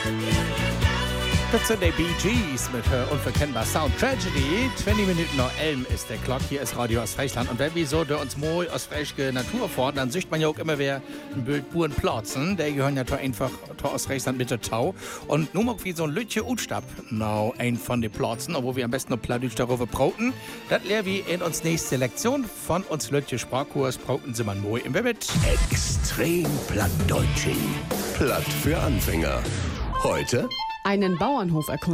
Das sind die Bee Gees mit unverkennbar Sound Tragedy. 20 Minuten nach 11 ist der Clock. Hier ist Radio Ostfriesland. Und wenn wir so durch uns moi ostfriesische Natur fahren, dann sieht man ja auch immer wieder ein Bild Burenplatzen. Der gehören ja einfach zu Ostfriesland mit der Tau. Und nun mal wie so ein Lütje Utstab. Now, ein von den Platzen, obwohl wir am besten noch Plattdeutsch darüber brauten. Das lernen wir in uns nächste Lektion von uns Lütje Sprachkurs. Brauten Sie mal moi im Webit. Extrem Plattdeutsching. Platt für Anfänger. Heute einen Bauernhof erkunden.